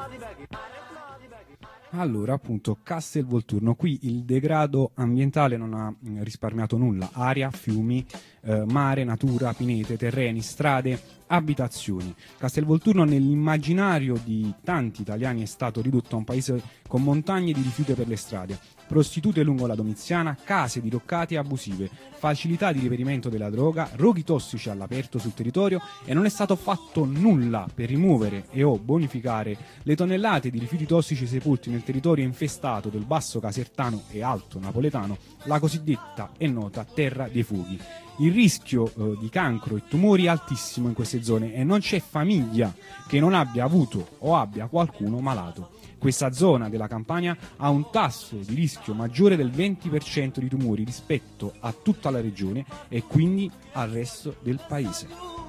Allora, appunto, Castelvolturno, qui il degrado ambientale non ha risparmiato nulla: aria, fiumi, mare, natura, pinete, terreni, strade, abitazioni. Castelvolturno nell'immaginario di tanti italiani è stato ridotto a un paese con montagne di rifiuti per le strade, prostitute lungo la Domiziana, case diroccate e abusive, facilità di reperimento della droga, roghi tossici all'aperto sul territorio, e non è stato fatto nulla per rimuovere e o bonificare le tonnellate di rifiuti tossici sepolti nel territorio infestato del Basso Casertano e Alto Napoletano, la cosiddetta e nota terra dei fuochi. Il rischio di cancro e tumori è altissimo in queste zone e non c'è famiglia che non abbia avuto o abbia qualcuno malato. Questa zona della Campania ha un tasso di rischio maggiore del 20% di tumori rispetto a tutta la regione e quindi al resto del paese.